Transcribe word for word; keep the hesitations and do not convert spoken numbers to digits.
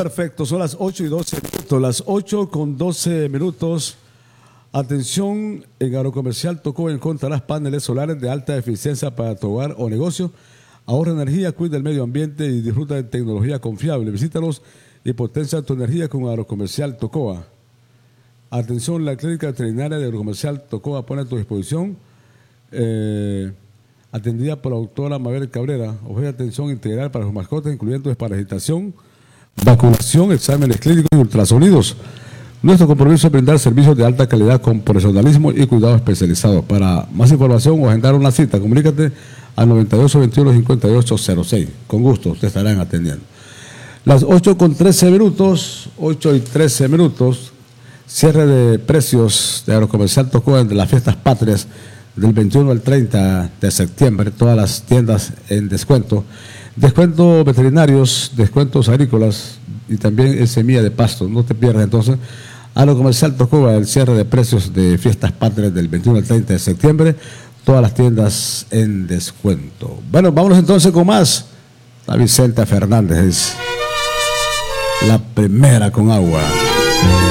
Perfecto, son las ocho y doce minutos, las ocho con doce minutos. Atención, en Agrocomercial Tocoa encontrarás paneles solares de alta eficiencia para tu hogar o negocio. Ahorra energía, cuida el medio ambiente y disfruta de tecnología confiable. Visítalos y potencia tu energía con Agrocomercial Tocoa. Atención, la clínica veterinaria de Agrocomercial Tocoa pone a tu disposición, eh, atendida por la doctora Mabel Cabrera. Ofrece atención integral para sus mascotas, incluyendo desparasitación, vacunación, exámenes clínicos y ultrasonidos. Nuestro compromiso es brindar servicios de alta calidad con profesionalismo y cuidado especializado. Para más información o agendar una cita, comunícate al noventa y ocho, veintiuno, cincuenta y ocho cero seis. Con gusto, te estarán atendiendo. Las ocho con trece minutos, ocho y trece minutos, cierre de precios de Agrocomercial Tocoa de las fiestas patrias del veintiuno al treinta de septiembre. Todas las tiendas en descuento. Descuentos veterinarios, descuentos agrícolas y también en semilla de pasto. No te pierdas entonces Agrocomercial Tocoa, el cierre de precios de fiestas patrias del veintiuno al treinta de septiembre. Todas las tiendas en descuento. Bueno, vámonos entonces con más. La Vicenta Fernández es la primera con agua.